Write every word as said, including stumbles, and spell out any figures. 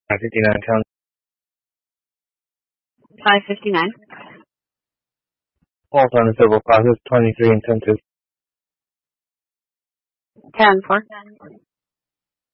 five fifty-nine count. five fifty-nine. False on the civil process, twenty-three intensive. ten four.